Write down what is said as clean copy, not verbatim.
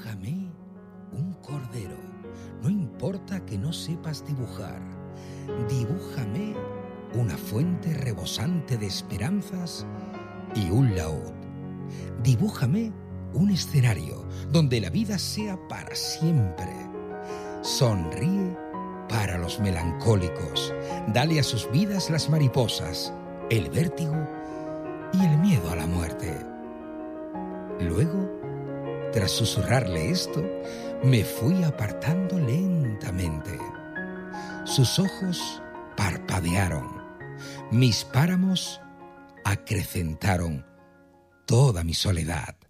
Dibújame un cordero. No importa que no sepas dibujar. Dibújame una fuente rebosante de esperanzas y un laúd. Dibújame un escenario donde la vida sea para siempre. Sonríe para los melancólicos. Dale a sus vidas las mariposas, el vértigo y el miedo a la muerte. Luego, tras susurrarle esto, me fui apartando lentamente. Sus ojos parpadearon. Mis páramos acrecentaron toda mi soledad.